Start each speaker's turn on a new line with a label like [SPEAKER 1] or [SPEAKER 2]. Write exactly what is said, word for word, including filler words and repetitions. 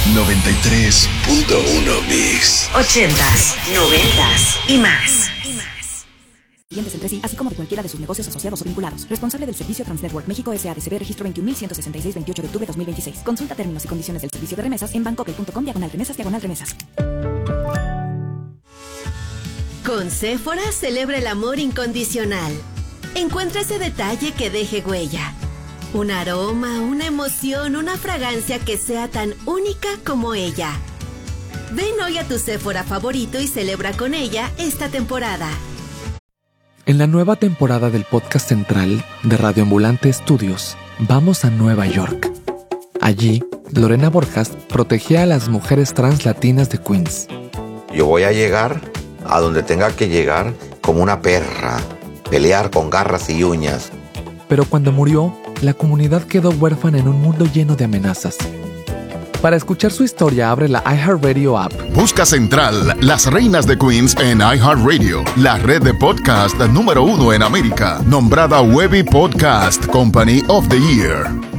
[SPEAKER 1] noventa y tres punto uno Mix.
[SPEAKER 2] Ochentas, noventas y más.
[SPEAKER 3] Clientes entre sí, así como de cualquiera de sus negocios asociados o vinculados. Responsable del servicio Transnetwork México S A D C B, registro veintiún mil ciento sesenta y seis, veintiocho de octubre de dos mil veintiséis. Consulta términos y condiciones del servicio de remesas en bancoppel.com diagonal remesas diagonal remesas.
[SPEAKER 4] Con Sephora celebra el amor incondicional. Encuentra ese detalle que deje huella. Un aroma, una emoción, una fragancia que sea tan única como ella. Ven hoy a tu Sephora favorito y celebra con ella esta temporada.
[SPEAKER 5] En la nueva temporada del podcast central de Radio Ambulante Studios, vamos a Nueva York. Allí, Lorena Borjas protegía a las mujeres trans latinas de Queens.
[SPEAKER 6] Yo voy a llegar a donde tenga que llegar como una perra, pelear con garras y uñas.
[SPEAKER 5] Pero cuando murió, la comunidad quedó huérfana en un mundo lleno de amenazas. Para escuchar su historia, abre la iHeartRadio app.
[SPEAKER 1] Busca Central, Las Reinas de Queens en iHeartRadio, la red de podcast número uno en América, nombrada Webby Podcast Company of the Year.